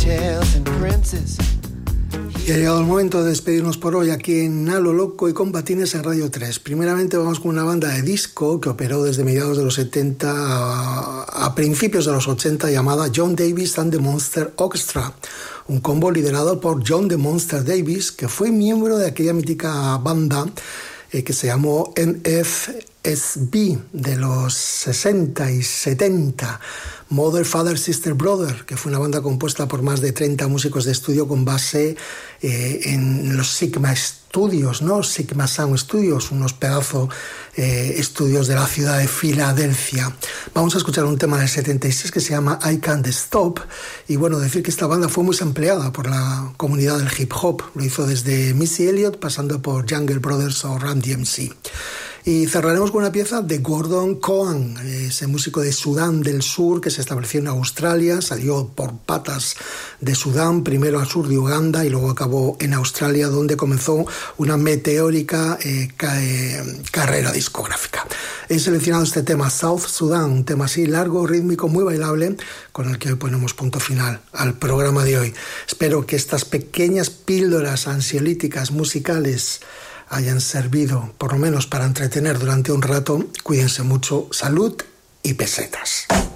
Y ha llegado el momento de despedirnos por hoy aquí en A lo Loco y con Patines en Radio 3. Primeramente vamos con una banda de disco que operó desde mediados de los 70 a principios de los 80 llamada John Davis and the Monster Orchestra. Un combo liderado por John the Monster Davis, que fue miembro de aquella mítica banda que se llamó NFSB de los 60 y 70. Mother, Father, Sister, Brother, que fue una banda compuesta por más de 30 músicos de estudio con base en los Sigma Studios, ¿no? Sigma Sound Studios, unos pedazos estudios de la ciudad de Filadelfia. Vamos a escuchar un tema del 76 que se llama I Can't Stop. Y bueno, decir que esta banda fue muy sampleada por la comunidad del hip hop. Lo hizo desde Missy Elliott pasando por Jungle Brothers o Run DMC. Y cerraremos con una pieza de Gordon Coan, ese músico de Sudán del Sur que se estableció en Australia, salió por patas de Sudán, primero al sur de Uganda y luego acabó en Australia, donde comenzó una meteórica carrera discográfica. He seleccionado este tema, South Sudan, un tema así largo, rítmico, muy bailable, con el que hoy ponemos punto final al programa de hoy. Espero que estas pequeñas píldoras ansiolíticas musicales hayan servido, por lo menos para entretener durante un rato. Cuídense mucho, salud y pesetas.